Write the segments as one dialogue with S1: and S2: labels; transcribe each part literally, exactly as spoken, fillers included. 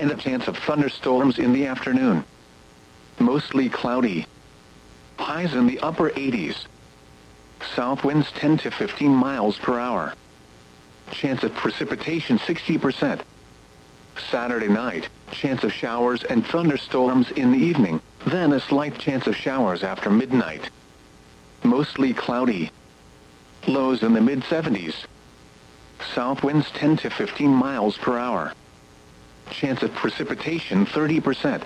S1: and a chance of thunderstorms in the afternoon. Mostly cloudy. Highs in the upper eighties. South winds ten to fifteen miles per hour. Chance of precipitation sixty percent. Saturday night, chance of showers and thunderstorms in the evening, then a slight chance of showers after midnight. Mostly cloudy. Lows in the mid seventies. South winds ten to fifteen miles per hour. Chance of precipitation thirty percent.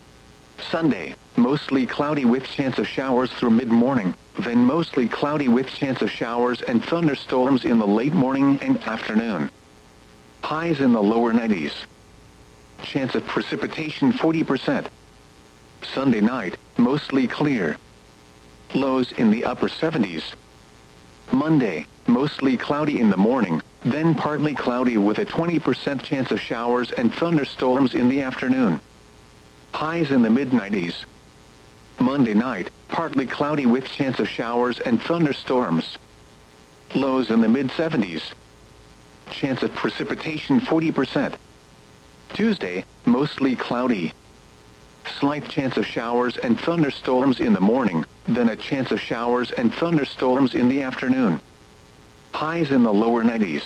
S1: Sunday, mostly cloudy with chance of showers through mid-morning, then mostly cloudy with chance of showers and thunderstorms in the late morning and afternoon. Highs in the lower nineties. Chance of precipitation forty percent. Sunday night, mostly clear. Lows in the upper seventies. Monday, mostly cloudy in the morning, then partly cloudy with a twenty percent chance of showers and thunderstorms in the afternoon. Highs in the mid nineties. Monday night, partly cloudy with chance of showers and thunderstorms. Lows in the mid seventies. Chance of precipitation forty percent. Tuesday, mostly cloudy. Slight chance of showers and thunderstorms in the morning, then a chance of showers and thunderstorms in the afternoon. Highs in the lower nineties.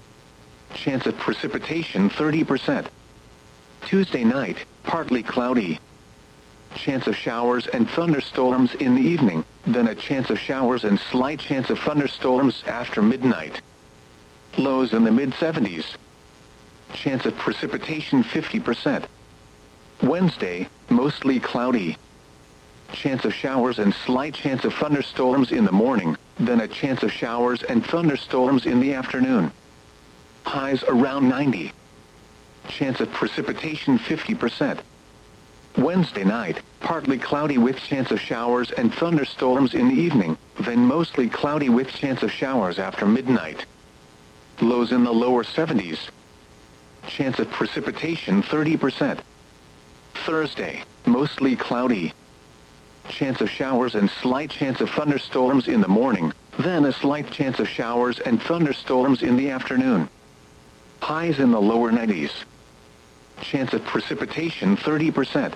S1: Chance of precipitation thirty percent. Tuesday night, partly cloudy. Chance of showers and thunderstorms in the evening, then a chance of showers and slight chance of thunderstorms after midnight. Lows in the mid seventies. Chance of precipitation fifty percent. Wednesday, mostly cloudy. Chance of showers and slight chance of thunderstorms in the morning, then a chance of showers and thunderstorms in the afternoon. Highs around ninety. Chance of precipitation fifty percent. Wednesday night, partly cloudy with chance of showers and thunderstorms in the evening, then mostly cloudy with chance of showers after midnight. Lows in the lower seventies. Chance of precipitation thirty percent. Thursday, mostly cloudy. Chance of showers and slight chance of thunderstorms in the morning, then a slight chance of showers and thunderstorms in the afternoon. Highs in the lower nineties. Chance of precipitation thirty percent.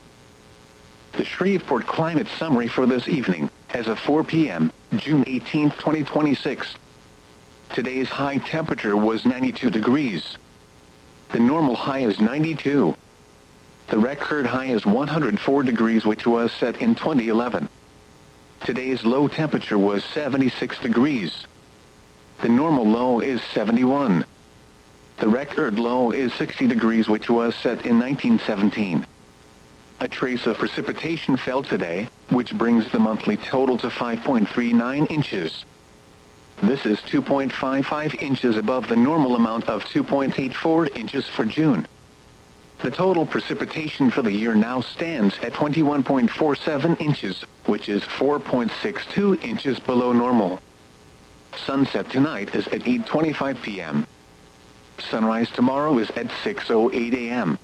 S1: The Shreveport Climate Summary for this evening, as of four p m, June eighteenth, twenty twenty-six. Today's high temperature was ninety-two degrees. The normal high is ninety-two. The record high is one hundred four degrees, which was set in twenty eleven. Today's low temperature was seventy-six degrees. The normal low is seventy-one. The record low is sixty degrees, which was set in nineteen seventeen. A trace of precipitation fell today, which brings the monthly total to five point three nine inches. This is two point five five inches above the normal amount of two point eight four inches for June. The total precipitation for the year now stands at twenty-one point four seven inches, which is four point six two inches below normal. Sunset tonight is at eight twenty-five p m Sunrise tomorrow is at six oh eight a m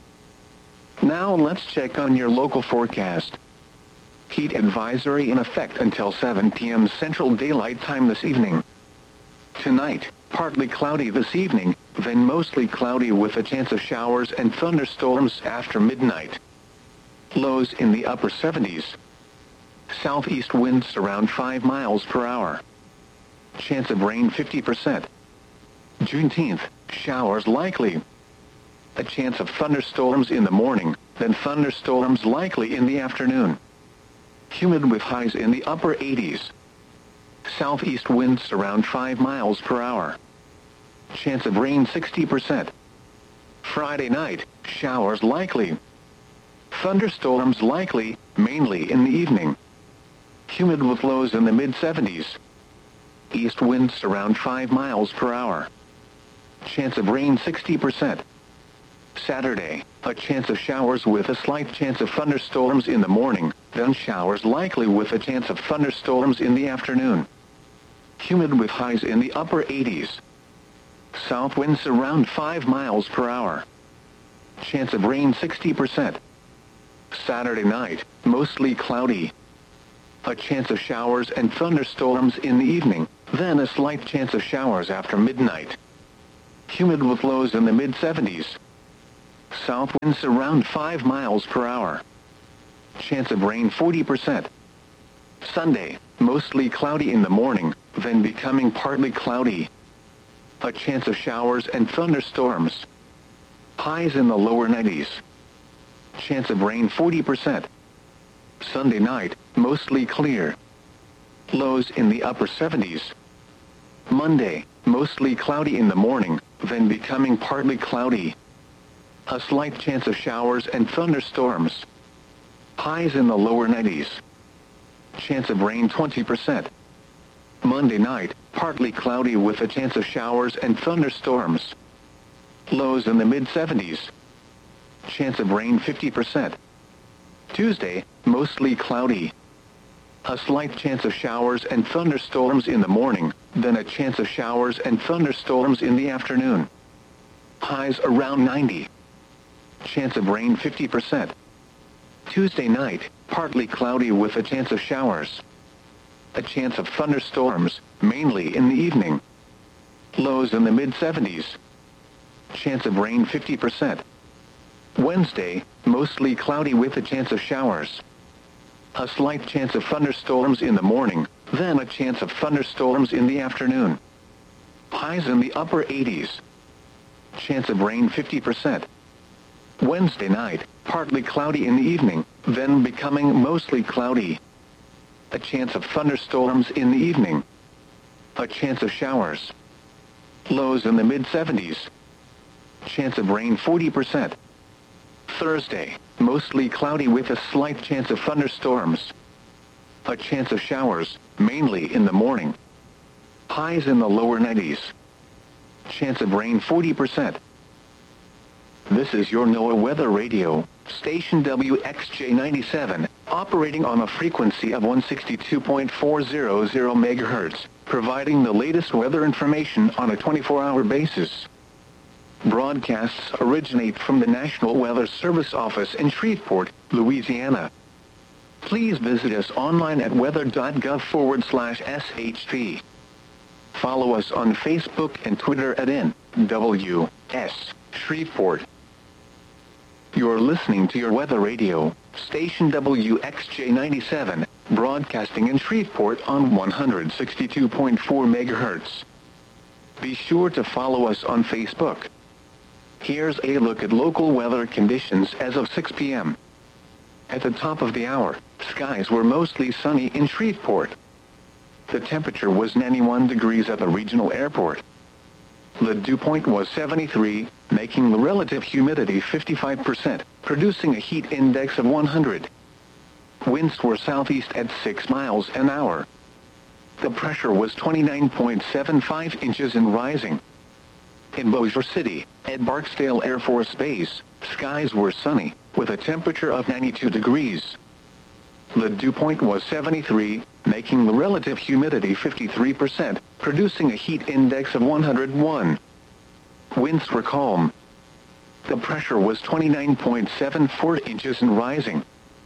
S1: Now let's check on your local forecast. Heat advisory in effect until seven p m Central Daylight Time this evening. Tonight, partly cloudy this evening, then mostly cloudy with a chance of showers and thunderstorms after midnight. Lows in the upper seventies. Southeast winds around five miles per hour. Chance of rain fifty percent. Juneteenth, showers likely. A chance of thunderstorms in the morning, then thunderstorms likely in the afternoon. Humid with highs in the upper eighties. Southeast winds around five miles per hour. Chance of rain sixty percent. Friday night, showers likely. Thunderstorms likely, mainly in the evening. Humid with lows in the mid seventies. East winds around five miles per hour. Chance of rain sixty percent. Saturday, a chance of showers with a slight chance of thunderstorms in the morning, then showers likely with a chance of thunderstorms in the afternoon. Humid with highs in the upper eighties. South winds around five miles per hour. Chance of rain sixty percent. Saturday night, mostly cloudy. A chance of showers and thunderstorms in the evening, then a slight chance of showers after midnight. Humid with lows in the mid seventies. South winds around five miles per hour. Chance of rain forty percent. Sunday, mostly cloudy in the morning, then becoming partly cloudy. A chance of showers and thunderstorms. Highs in the lower nineties. Chance of rain forty percent. Sunday night, mostly clear. Lows in the upper seventies. Monday, mostly cloudy in the morning, then becoming partly cloudy. A slight chance of showers and thunderstorms. Highs in the lower nineties. Chance of rain twenty percent. Monday night, partly cloudy with a chance of showers and thunderstorms. Lows in the mid seventies. Chance of rain fifty percent. Tuesday, mostly cloudy. A slight chance of showers and thunderstorms in the morning, then a chance of showers and thunderstorms in the afternoon. Highs around ninety. Chance of rain fifty percent. Tuesday night, partly cloudy with a chance of showers. A chance of thunderstorms, mainly in the evening. Lows in the mid seventies. Chance of rain fifty percent. Wednesday, mostly cloudy with a chance of showers. A slight chance of thunderstorms in the morning, then a chance of thunderstorms in the afternoon. Highs in the upper eighties. Chance of rain fifty percent. Wednesday night, partly cloudy in the evening, then becoming mostly cloudy. A chance of thunderstorms in the evening. A chance of showers. Lows in the mid seventies. Chance of rain forty percent. Thursday, mostly cloudy with a slight chance of thunderstorms. A chance of showers, mainly in the morning. Highs in the lower nineties. Chance of rain forty percent. This is your NOAA Weather Radio, station W X J ninety-seven, operating on a frequency of one sixty-two point four hundred megahertz, providing the latest weather information on a twenty-four hour basis. Broadcasts originate from the National Weather Service office in Shreveport, Louisiana. Please visit us online at weather.gov forward slash SHP. Follow us on Facebook and Twitter at N W S Shreveport. You're listening to your Weather Radio, station W X J ninety-seven, broadcasting in Shreveport on one sixty-two point four megahertz. Be sure to follow us on Facebook. Here's a look at local weather conditions as of six p m At the top of the hour, skies were mostly sunny in Shreveport. The temperature was ninety-one degrees at the regional airport. The dew point was seventy-three, making the relative humidity fifty-five percent, producing a heat index of one hundred. Winds were southeast at six miles an hour. The pressure was twenty-nine point seven five inches and rising. In Bossier City, at Barksdale Air Force Base, skies were sunny, with a temperature of ninety-two degrees. The dew point was seventy-three, making the relative humidity fifty-three percent, producing a heat index of one hundred one. Winds were calm. The pressure was twenty-nine point seven four inches and rising.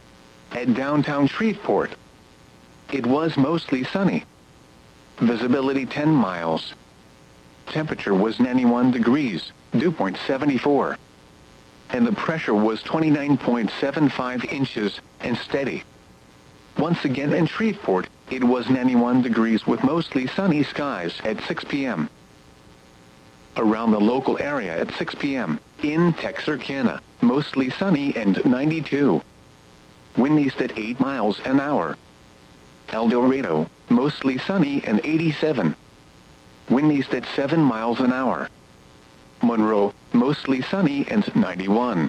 S1: At downtown Shreveport, it was mostly sunny. Visibility ten miles. Temperature was ninety-one degrees, dew point seventy-four. And the pressure was twenty-nine point seven five inches and steady. Once again in Shreveport, it was ninety-one degrees with mostly sunny skies at six p m Around the local area at six p m in Texarkana, mostly sunny and ninety-two. Wind east at eight miles an hour. El Dorado, mostly sunny and eighty-seven. Wind east at seven miles an hour. Monroe, mostly sunny and ninety-one.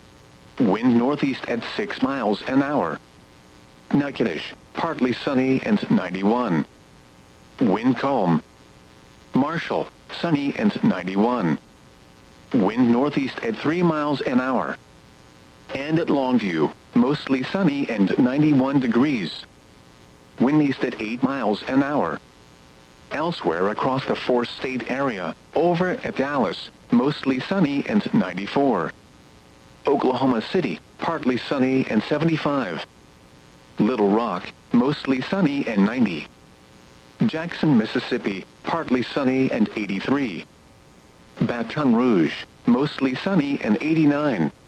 S1: Wind northeast at six miles an hour. Natchitoches, partly sunny and ninety-one. Wind calm. Marshall, sunny and ninety-one. Wind northeast at three miles an hour. And at Longview, mostly sunny and ninety-one degrees. Wind east at eight miles an hour. Elsewhere across the four-state area, over at Dallas, mostly sunny and ninety-four. Oklahoma City, partly sunny and seventy-five. Little Rock, mostly sunny and ninety. Jackson, Mississippi, partly sunny and eighty-three. Baton Rouge, mostly sunny and eighty-nine.